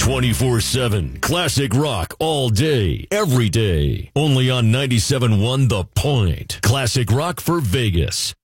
24/7 classic rock all day, every day. Only on 97.1 The Point. Classic rock for Vegas.